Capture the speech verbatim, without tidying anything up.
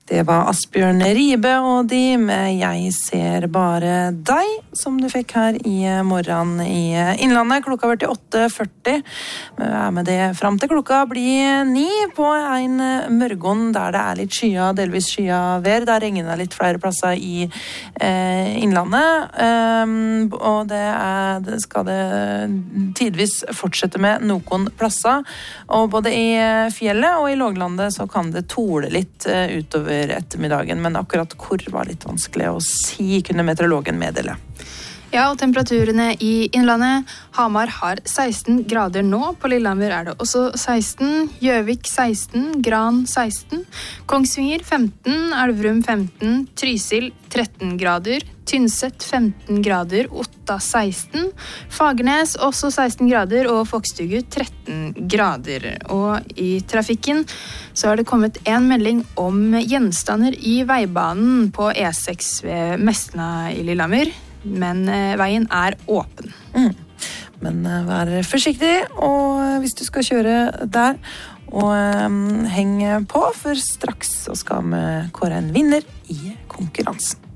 Det var Asbjørn Ribe og de med Jeg ser bare deg, som du fikk her i morgen i Innlandet. Klokka var til åtte førti. Vi er med det frem til klokka blir ni på en morgen der det er litt skya, delvis skya vær. Der regner det litt flere plasser i eh, Innlandet. Um, og det, er, det skal det tidvis fortsette med noen plasser. Og både i fjellet og i låglandet så kan det tole litt uh, utover ettermiddagen, men akkurat hvor var litt vanskelig å si, kunne meteorologen meddele. Ja, og temperaturene i Innlandet. Hamar har seksten grader nå, på Lillehammer er det også seksten, Gjøvik seksten, Gran seksten, Kongsvinger femten, Elverum femten, Trysil tretten grader, Tynset femten grader, Otta seksten, Fagernes også seksten grader og Fokstugu tretten grader. Og i trafikken så har det kommet en melding om gjenstander i veibanen på E seks ved Mestna i Lillehammer, men veien er åpen. Mm. Men vær forsiktig, og hvis du skal kjøre der, og um, heng på, for straks så skal vi kåre en vinner i konkurransen.